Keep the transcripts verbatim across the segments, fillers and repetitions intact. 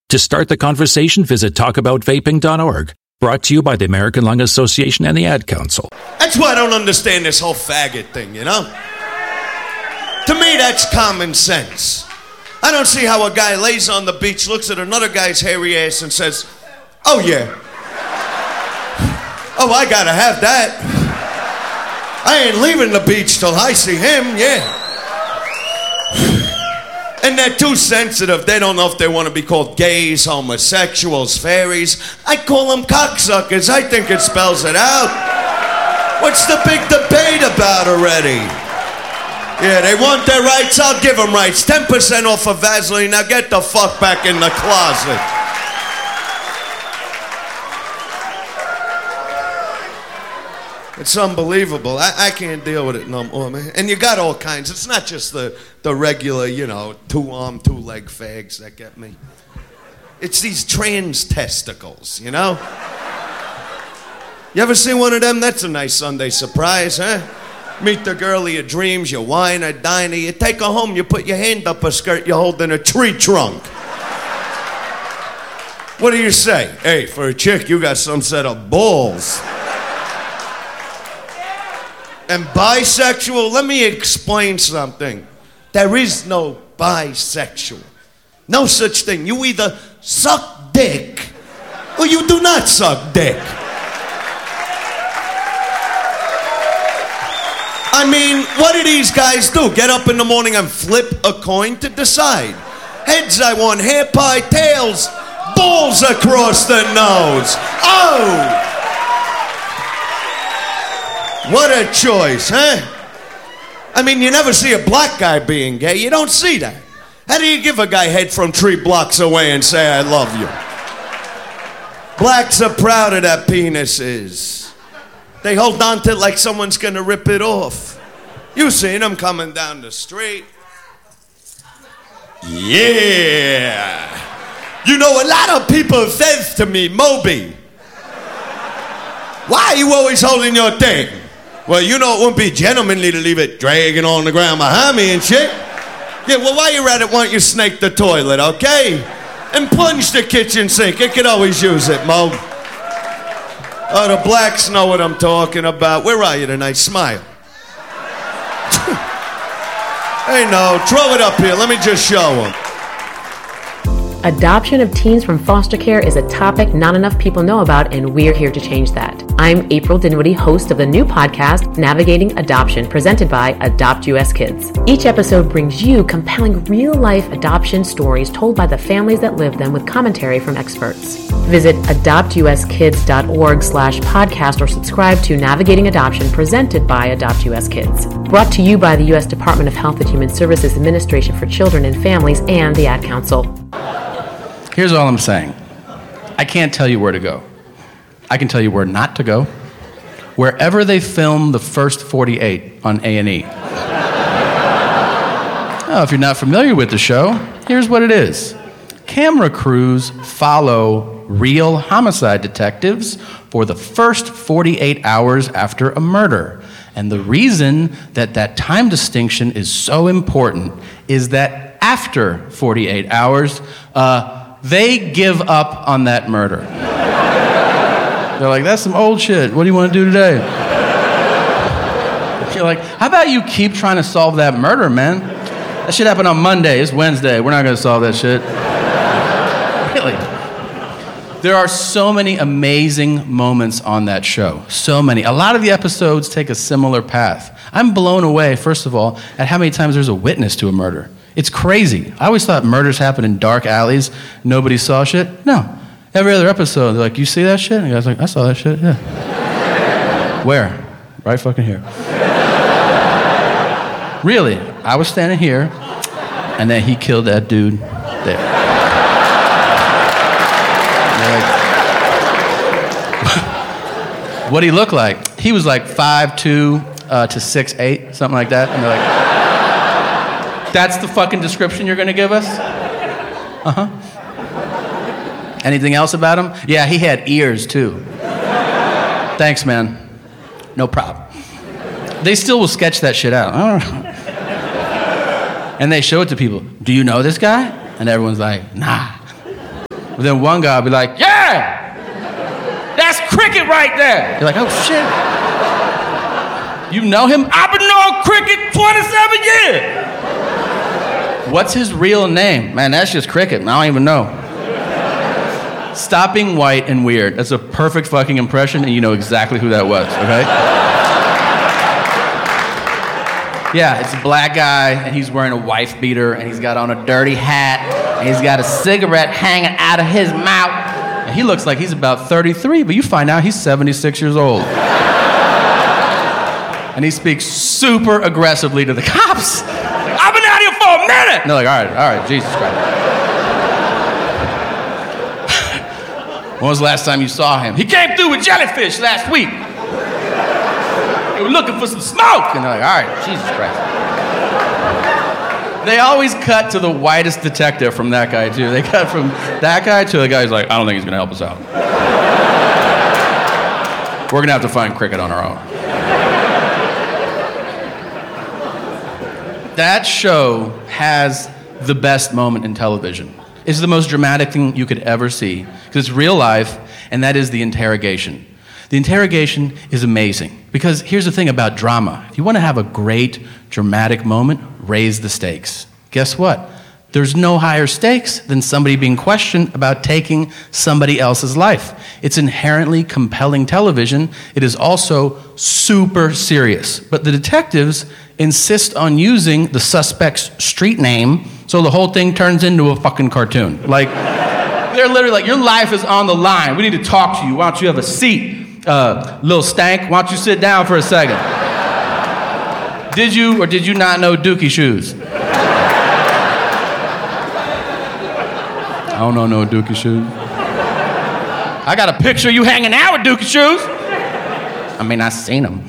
To start the conversation, visit talk about vaping dot org. Brought to you by the American Lung Association and the Ad Council. That's why I don't understand this whole faggot thing, you know? To me, that's common sense. I don't see how a guy lays on the beach, looks at another guy's hairy ass and says, oh yeah. Oh, I gotta have that. I ain't leaving the beach till I see him, yeah. And they're too sensitive. They don't know if they want to be called gays, homosexuals, fairies. I call them cocksuckers. I think it spells it out. What's the big debate about already? Yeah, they want their rights. I'll give them rights. ten percent off of Vaseline. Now get the fuck back in the closet. It's unbelievable. I, I can't deal with it no more, man. And you got all kinds. It's not just the, the regular, you know, two-arm, two-leg fags that get me. It's these trans testicles, you know? You ever see one of them? That's a nice Sunday surprise, huh? Meet the girl of your dreams, you wine her, dine her, you take her home, you put your hand up her skirt, you hold in a tree trunk. What do you say? Hey, for a chick, you got some set of balls. And bisexual, let me explain something. There is no bisexual. No such thing. You either suck dick or you do not suck dick. I mean, what do these guys do? Get up in the morning and flip a coin to decide. Heads, I want hair pie, tails, balls across the nose. Oh! What a choice, huh? I mean, you never see a black guy being gay. You don't see that. How do you give a guy head from three blocks away and say, I love you? Blacks are proud of that penises. They hold on to it like someone's going to rip it off. You seen them coming down the street. Yeah. You know, a lot of people says to me, Moby, why are you always holding your thing? Well, you know it wouldn't be gentlemanly to leave it dragging on the ground behind me and shit. Yeah, well, while you're at it, why don't you snake the toilet, okay? And plunge the kitchen sink. It could always use it, Mo. Oh, the blacks know what I'm talking about. Where are you tonight? Smile. Hey, no, throw it up here. Let me just show them. Adoption of teens from foster care is a topic not enough people know about, and we're here to change that. I'm April Dinwiddie, host of the new podcast, Navigating Adoption, presented by Adopt U S Kids. Each episode brings you compelling real-life adoption stories told by the families that live them with commentary from experts. Visit adoptuskids.org slash podcast or subscribe to Navigating Adoption, presented by Adopt U S Kids. Brought to you by the U S Department of Health and Human Services Administration for Children and Families and the Ad Council. Here's all I'm saying. I can't tell you where to go. I can tell you where not to go. Wherever they film the first forty-eight on A and E. Oh, if you're not familiar with the show, here's what it is. Camera crews follow real homicide detectives for the first forty-eight hours after a murder. And the reason that that time distinction is so important is that after forty-eight hours, uh, they give up on that murder. They're like, that's some old shit. What do you want to do today? You're like, how about you keep trying to solve that murder, man? That shit happened on Monday. It's Wednesday. We're not going to solve that shit. Really. There are so many amazing moments on that show. So many. A lot of the episodes take a similar path. I'm blown away, first of all, at how many times there's a witness to a murder. It's crazy. I always thought murders happen in dark alleys. Nobody saw shit. No. Every other episode, they're like, you see that shit? And the guy's like, I saw that shit, yeah. Where? Right fucking here. Really, I was standing here, and then he killed that dude there. Like, what'd he look like? He was like five two uh, to six eight, something like that. And they're like, that's the fucking description you're gonna give us? Uh-huh. Anything else about him? Yeah, he had ears too. Thanks, man. No problem. They still will sketch that shit out. I don't know. And they show it to people. Do you know this guy? And everyone's like, nah. But then one guy will be like, yeah! That's Cricket right there! You're like, oh shit. You know him? I've been knowing Cricket twenty-seven years! What's his real name? Man, that's just Cricket, I don't even know. Stop being white and weird. That's a perfect fucking impression, and you know exactly who that was, okay? Yeah, it's a black guy, and he's wearing a wife beater, and he's got on a dirty hat, and he's got a cigarette hanging out of his mouth. And he looks like he's about thirty-three, but you find out he's seventy-six years old. And he speaks super aggressively to the cops. I've been out here for a minute! And they're like, all right, all right, Jesus Christ. When was the last time you saw him? He came through with jellyfish last week. They were looking for some smoke. And they're like, all right, Jesus Christ. They always cut to the whitest detective from that guy, too. They cut from that guy to the guy who's like, I don't think he's going to help us out. We're going to have to find Cricket on our own. That show has the best moment in television. It's the most dramatic thing you could ever see, because it's real life, and that is the interrogation. The interrogation is amazing, because here's the thing about drama. If you want to have a great, dramatic moment, raise the stakes. Guess what? There's no higher stakes than somebody being questioned about taking somebody else's life. It's inherently compelling television. It is also super serious. But the detectives insist on using the suspect's street name, so the whole thing turns into a fucking cartoon. Like, they're literally like, your life is on the line. We need to talk to you. Why don't you have a seat? Uh, little stank, why don't you sit down for a second? Did you or did you not know Dookie Shoes? I don't know no Dookie Shoes. I got a picture of you hanging out with Dookie Shoes. I mean, I seen them.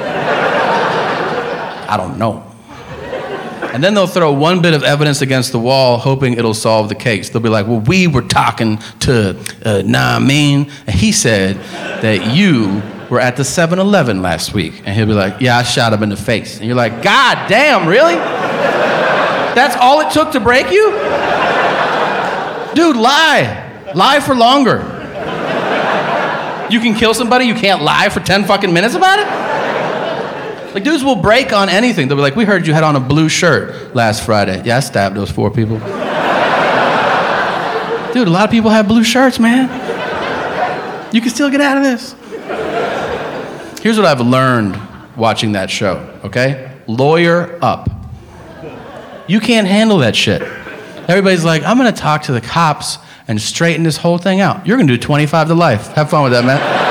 I don't know. And then they'll throw one bit of evidence against the wall, hoping it'll solve the case. They'll be like, well, we were talking to uh, Naamin, and he said that you were at the seven eleven last week. And he'll be like, yeah, I shot him in the face. And you're like, God damn, really? That's all it took to break you? Dude, lie. Lie for longer. You can kill somebody, you can't lie for ten fucking minutes about it? Like, dudes will break on anything. They'll be like, we heard you had on a blue shirt last Friday. Yeah, I stabbed those four people. Dude, a lot of people have blue shirts, man. You can still get out of this. Here's what I've learned watching that show, okay? Lawyer up. You can't handle that shit. Everybody's like, I'm gonna talk to the cops and straighten this whole thing out. You're gonna do twenty-five to life. Have fun with that, man.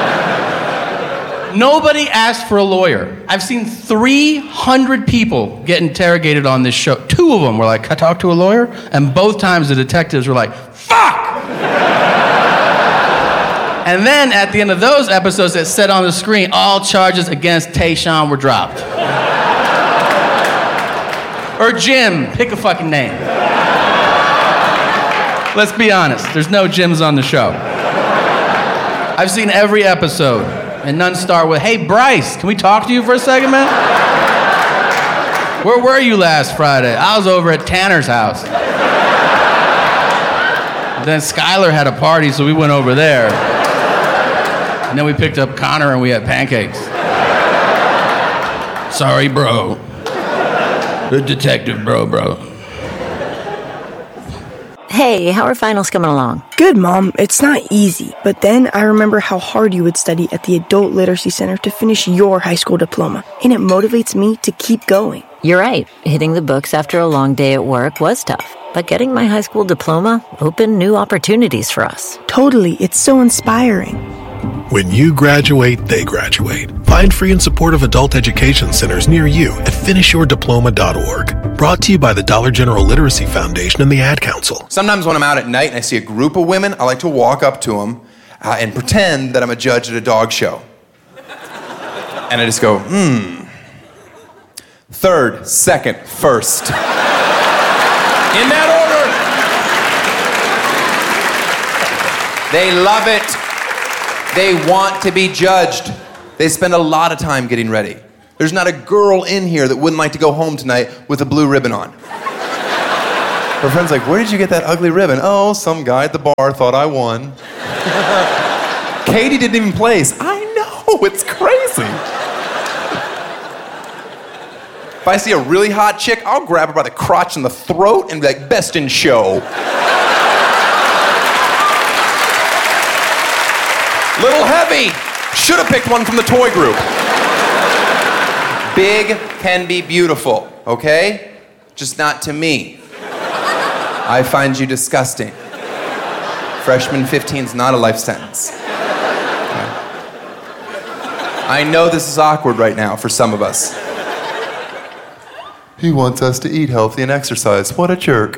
Nobody asked for a lawyer. I've seen three hundred people get interrogated on this show. Two of them were like, can I talk to a lawyer? And both times the detectives were like, fuck! And then at the end of those episodes that said on the screen, all charges against Tayshaun were dropped. Or Jim, pick a fucking name. Let's be honest, there's no Jims on the show. I've seen every episode. And none start with, hey, Bryce, can we talk to you for a second, man? Where were you last Friday? I was over at Tanner's house. Then Skylar had a party, so we went over there. And then we picked up Connor and we had pancakes. Sorry, bro. The detective bro, bro. Hey, how are finals coming along? Good, Mom. It's not easy. But then I remember how hard you would study at the Adult Literacy Center to finish your high school diploma. And it motivates me to keep going. You're right. Hitting the books after a long day at work was tough. But getting my high school diploma opened new opportunities for us. Totally. It's so inspiring. When you graduate, they graduate. Find free and supportive adult education centers near you at finish your diploma dot org. Brought to you by the Dollar General Literacy Foundation and the Ad Council. Sometimes when I'm out at night and I see a group of women, I like to walk up to them uh, and pretend that I'm a judge at a dog show. And I just go, hmm. Third, second, first. In that order. They love it. They want to be judged. They spend a lot of time getting ready. There's not a girl in here that wouldn't like to go home tonight with a blue ribbon on. Her friend's like, where did you get that ugly ribbon? Oh, some guy at the bar thought I won. Katie didn't even place. I know, it's crazy. If I see a really hot chick, I'll grab her by the crotch and the throat and be like, best in show. Little heavy. Should have picked one from the toy group. Big can be beautiful, okay? Just not to me. I find you disgusting. Freshman fifteen is not a life sentence. Okay. I know this is awkward right now for some of us. He wants us to eat healthy and exercise. What a jerk.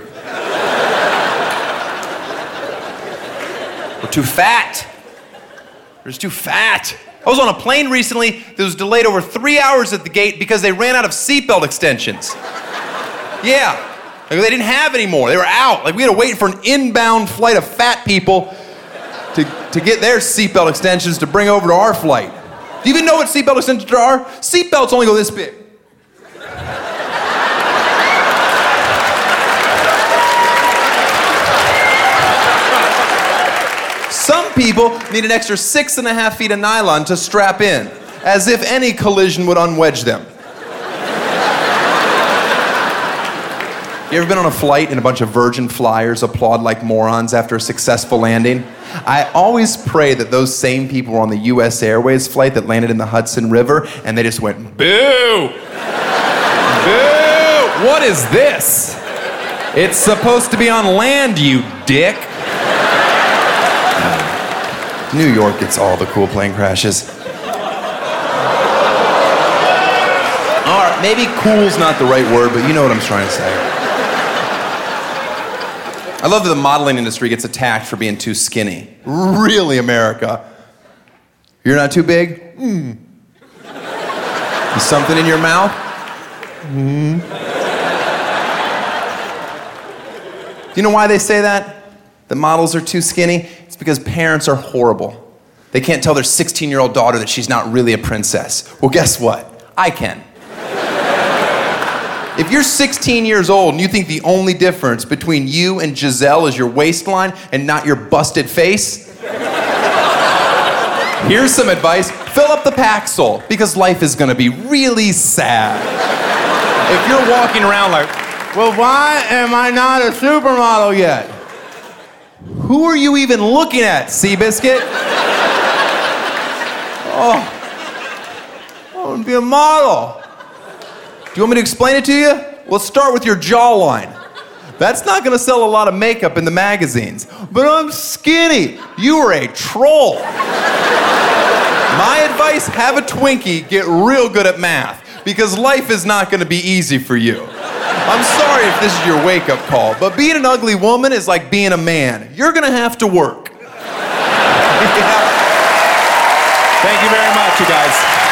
We're too fat. We're just too fat. I was on a plane recently that was delayed over three hours at the gate because they ran out of seatbelt extensions. Yeah, like they didn't have any more. They were out. Like we had to wait for an inbound flight of fat people to, to get their seatbelt extensions to bring over to our flight. Do you even know what seatbelt extensions are? Seatbelts only go this big. Some people need an extra six and a half feet of nylon to strap in, as if any collision would unwedge them. You ever been on a flight and a bunch of Virgin flyers applaud like morons after a successful landing? I always pray that those same people were on the U S Airways flight that landed in the Hudson River and they just went, boo! Boo! What is this? It's supposed to be on land, you dick. New York gets all the cool plane crashes. All right, maybe cool's not the right word, but you know what I'm trying to say. I love that the modeling industry gets attacked for being too skinny. Really, America? You're not too big? Mm. Is something in your mouth? Mm. Do you know why they say that? The models are too skinny? It's because parents are horrible. They can't tell their sixteen-year-old daughter that she's not really a princess. Well, guess what? I can. If you're sixteen years old and you think the only difference between you and Giselle is your waistline and not your busted face, here's some advice. Fill up the Paxil, because life is gonna be really sad. If you're walking around like, well, why am I not a supermodel yet? Who are you even looking at, Seabiscuit? Oh, I want to be a model. Do you want me to explain it to you? Let's start with your jawline. That's not going to sell a lot of makeup in the magazines. But I'm skinny. You are a troll. My advice, have a Twinkie, get real good at math, because life is not going to be easy for you. I'm sorry if this is your wake-up call, but being an ugly woman is like being a man. You're gonna have to work. Yeah. Thank you very much, you guys.